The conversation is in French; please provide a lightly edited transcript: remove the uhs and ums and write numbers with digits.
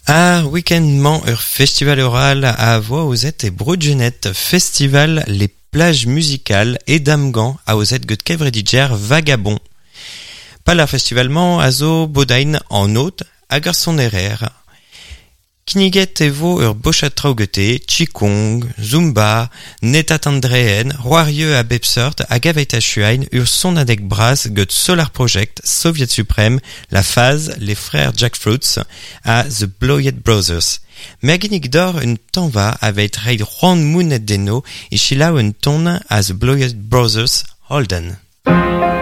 Week-end-ment festival oral à voix aux et Brudgenet, festival les plages musicales et damgan à aux get kevrediger vagabond. Pas festivalement azo bodain en haute à garçon erer. Kniget evo bochatraugete, Qigong, Zumba, Netat Andreen, Roarieux à Bepsort, à Gaveitachuain, son adek bras gut Solar Project, Soviet Suprême, La Phase, les frères Jackfruits, à The Bloyet Brothers. Merginik d'or une tanva avec Raid Juan Mounet Deno, et Shila une tonne à The Bloyet Brothers, Holden.